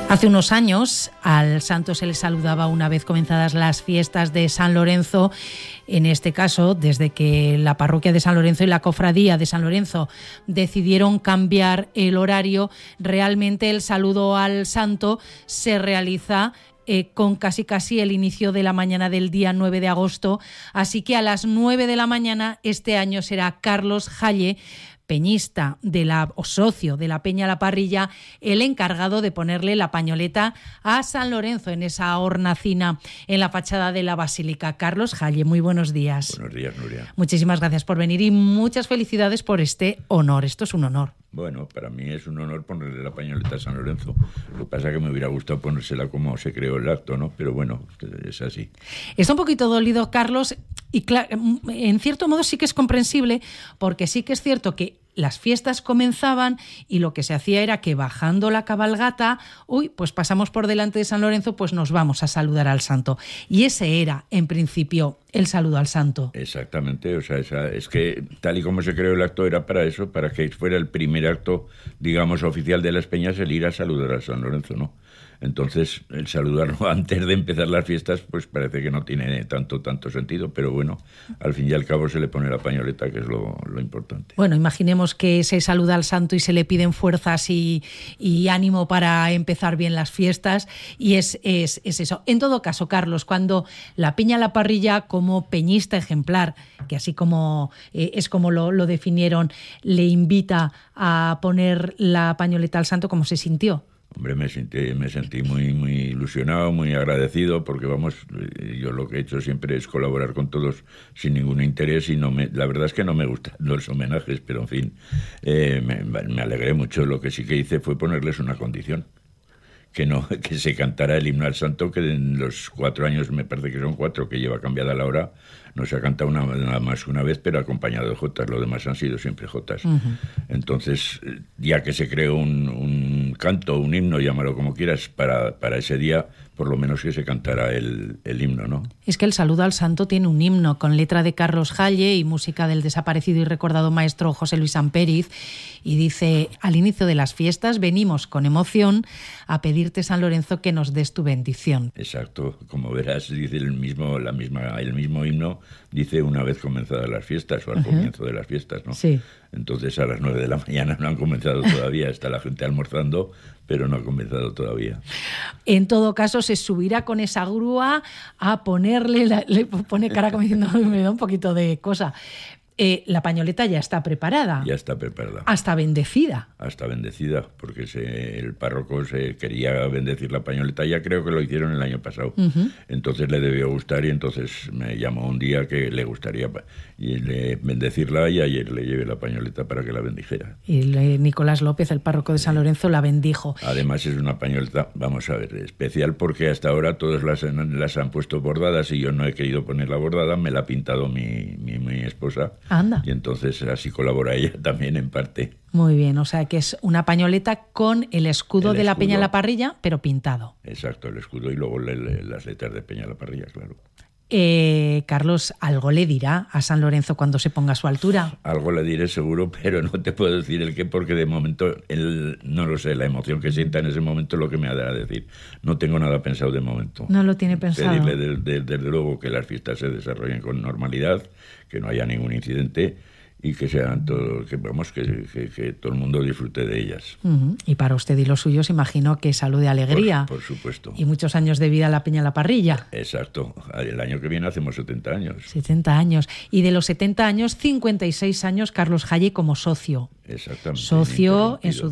Hace unos años al santo se le saludaba una vez comenzadas las fiestas de San Lorenzo. En este caso, desde que la parroquia de San Lorenzo y la cofradía de San Lorenzo decidieron cambiar el horario, realmente el saludo al santo se realiza con casi el inicio de la mañana del día 9 de agosto. Así que a las 9 de la mañana este año será Carlos Halle, peñista o socio de la Peña La Parrilla, el encargado de ponerle la pañoleta a San Lorenzo en esa hornacina en la fachada de la Basílica. Carlos Halle, muy buenos días. Buenos días, Nuria. Muchísimas gracias por venir y muchas felicidades por este honor. Esto es un honor. Bueno, para mí es un honor ponerle la pañoleta a San Lorenzo. Lo que pasa es que me hubiera gustado ponérsela como se creó el acto, ¿no? Pero bueno, es así. Está un poquito dolido, Carlos, y en cierto modo sí que es comprensible, porque sí que es cierto que las fiestas comenzaban y lo que se hacía era que bajando la cabalgata, pues pasamos por delante de San Lorenzo, pues nos vamos a saludar al santo. Y ese era, en principio, el saludo al santo. Exactamente, o sea, es que tal y como se creó el acto era para eso, para que fuera el primer acto, digamos, oficial de las peñas, el ir a saludar a San Lorenzo, ¿no? Entonces, el saludarlo antes de empezar las fiestas, pues parece que no tiene tanto sentido, pero bueno, al fin y al cabo se le pone la pañoleta, que es lo importante. Bueno, imaginemos que se saluda al santo y se le piden fuerzas y ánimo para empezar bien las fiestas, y es eso. En todo caso, Carlos, cuando la Peña La Parrilla, como peñista ejemplar, que así como es como lo definieron, le invita a poner la pañoleta al santo, ¿cómo se sintió? Hombre, me sentí muy ilusionado, muy agradecido, porque vamos, yo lo que he hecho siempre es colaborar con todos sin ningún interés, y la verdad es que no me gustan los homenajes, pero en fin, me alegré mucho. Lo que sí que hice fue ponerles una condición: que se cantara el himno al santo, que en los 4 años, me parece que son 4 que lleva cambiada la hora, no se ha cantado nada más una vez, pero acompañado de jotas. Lo demás han sido siempre jotas. Uh-huh. Entonces, ya que se creó un canto, un himno, llámalo como quieras, para ese día, por lo menos que se cantara el himno, ¿no? Es que el saludo al santo tiene un himno con letra de Carlos Halle y música del desaparecido y recordado maestro José Luis Ampériz, y dice: al inicio de las fiestas venimos con emoción a pedirte, San Lorenzo, que nos des tu bendición. Exacto, como verás, dice el mismo himno, dice una vez comenzadas las fiestas, o al comienzo de las fiestas, ¿no? Sí. Entonces a las 9 de la mañana no han comenzado todavía, está la gente almorzando, pero no ha comenzado todavía. En todo caso, se subirá con esa grúa a ponerle, le pone cara como diciendo, me da un poquito de cosa. La pañoleta ya está preparada. Ya está preparada. Hasta bendecida. Hasta bendecida, porque el párroco se quería bendecir la pañoleta. Ya creo que lo hicieron el año pasado. Uh-huh. Entonces le debió gustar, y entonces me llamó un día que le gustaría bendecirla, y ayer le llevé la pañoleta para que la bendijera. Y Nicolás López, el párroco de San Lorenzo, la bendijo. Además es una pañoleta, vamos a ver, especial, porque hasta ahora todos las han puesto bordadas y yo no he querido ponerla bordada, me la ha pintado mi esposa. Anda. Y entonces así colabora ella también en parte. Muy bien, o sea que es una pañoleta con el escudo de la Peña La Parrilla, pero pintado. Exacto, el escudo y luego las letras de Peña La Parrilla, claro. Carlos, ¿algo le dirá a San Lorenzo cuando se ponga a su altura? Algo le diré seguro, pero no te puedo decir el qué, porque de momento él no lo sé, la emoción que sienta en ese momento es lo que me ha de decir. No tengo nada pensado de momento. No lo tiene pensado. Pedirle desde luego que las fiestas se desarrollen con normalidad, que no haya ningún incidente, y que sean que todo el mundo disfrute de ellas. Uh-huh. Y para usted y los suyos, imagino que salud y alegría. Por supuesto. Y muchos años de vida a la Peña La Parrilla. Exacto. El año que viene hacemos 70 años. 70 años. Y de los 70 años, 56 años, Carlos Halle como socio. Exactamente. Socio en su